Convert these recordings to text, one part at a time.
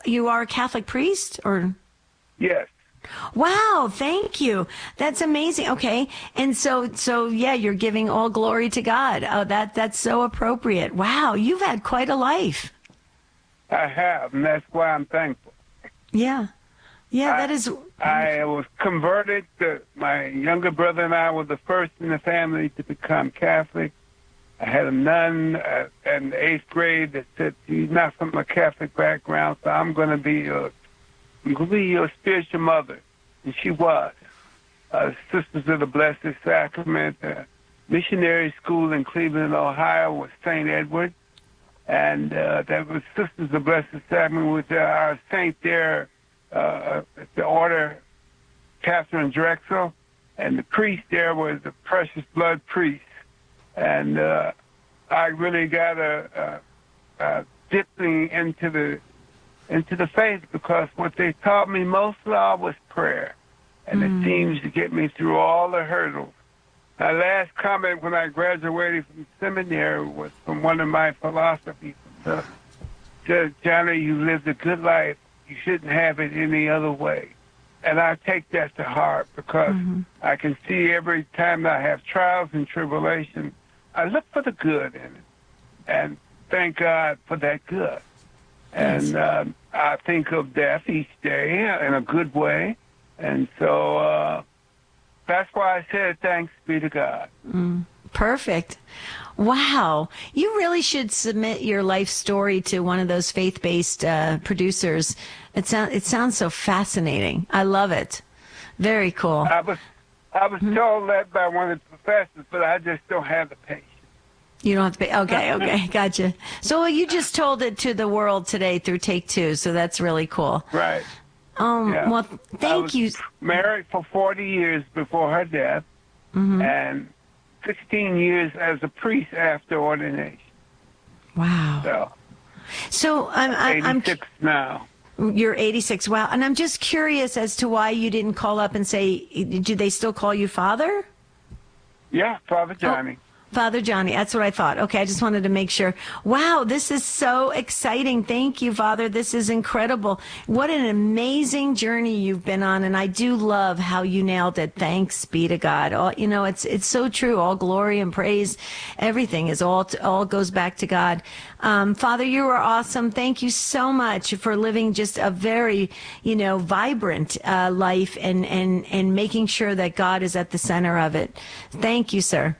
you are a Catholic priest, or? Yes. Wow, thank you. That's amazing. Okay. And so yeah, you're giving all glory to God. Oh, that's so appropriate. Wow, you've had quite a life. I have, and that's why I'm thankful. Yeah. Yeah, that is. I was converted. My younger brother and I were the first in the family to become Catholic. I had a nun in the 8th grade that said, "You're not from a Catholic background, so I'm going to be your spiritual mother," and she was. Sisters of the Blessed Sacrament, missionary school in Cleveland, Ohio, was St. Edward, and that was Sisters of the Blessed Sacrament, with our saint there, the order Catherine Drexel, and the priest there was the Precious Blood priest. And I really got a dipping into the faith, because what they taught me most of was prayer, and it seems to get me through all the hurdles. My last comment when I graduated from seminary was from one of my philosophies. Said, "Johnny, you lived a good life. You shouldn't have it any other way." And I take that to heart, because I can see every time I have trials and tribulations, I look for the good in it, and thank God for that good. And I think of death each day in a good way. And so that's why I said thanks be to God. Perfect. Wow. You really should submit your life story to one of those faith-based producers. It sounds so fascinating. I love it. Very cool. I was told that by one of the professors, but I just don't have the patience. You don't have to pay. Okay, gotcha. So you just told it to the world today through Take Two, so that's really cool. Right. Yeah. Well, thank you. Married for 40 years before her death, and 16 years as a priest after ordination. Wow. So I'm 86 now. You're 86. Wow. And I'm just curious as to why you didn't call up and say, do they still call you Father? Yeah, Father Johnny. Father Johnny, that's what I thought. Okay, I just wanted to make sure. Wow, this is so exciting. Thank you, Father. This is incredible. What an amazing journey you've been on, and I do love how you nailed it. Thanks be to God. It's so true. All glory and praise, everything is all goes back to God. Father, you are awesome. Thank you so much for living just a very, vibrant life and making sure that God is at the center of it. Thank you, sir.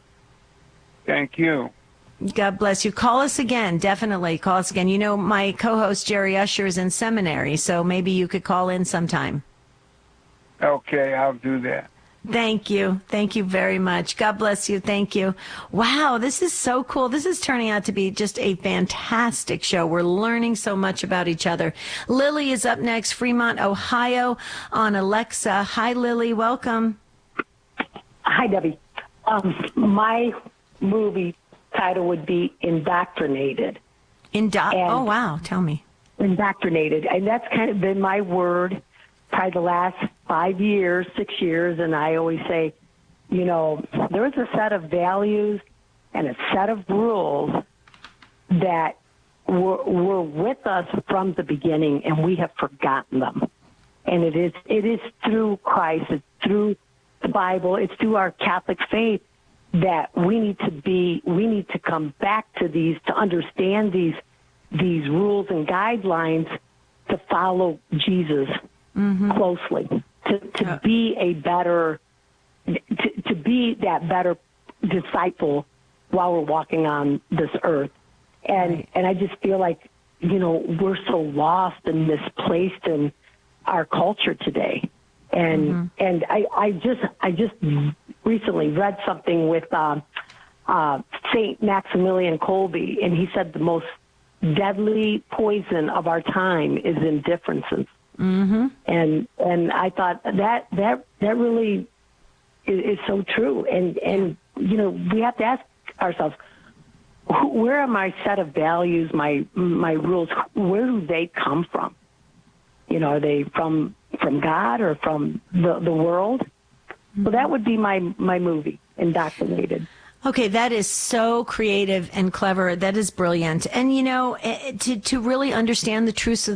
Thank you. God bless you. Call us again. Definitely call us again. My co-host Jerry Usher is in seminary, so maybe you could call in sometime. Okay, I'll do that. Thank you. Thank you very much. God bless you. Thank you. Wow, this is so cool. This is turning out to be just a fantastic show. We're learning so much about each other. Lily is up next, Fremont, Ohio, on Alexa. Hi, Lily. Welcome. Hi, Debbie. My movie title would be Indoctrinated. Oh, wow. Tell me. Indoctrinated. And that's kind of been my word probably the last 5 years, 6 years. And I always say, there is a set of values and a set of rules that were with us from the beginning, and we have forgotten them. And it is through Christ, it's through the Bible, it's through our Catholic faith that we need to come back to these, to understand these rules and guidelines, to follow Jesus closely, to be a better, to be that better disciple while we're walking on this earth. And I just feel like, we're so lost and misplaced in our culture today. And I just recently read something with Saint Maximilian Kolbe, and he said the most deadly poison of our time is indifference. And I thought that really is so true. And we have to ask ourselves, where are my set of values, my rules? Where do they come from? Are they from God or from the world? Well, that would be my movie, Indoctrinated. Okay, that is so creative and clever. That is brilliant. And, to really understand the truths of